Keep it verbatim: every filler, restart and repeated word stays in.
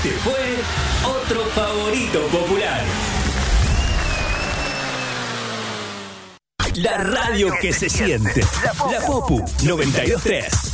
Este fue otro favorito popular. La radio que se siente. La Popu noventa y dos punto tres.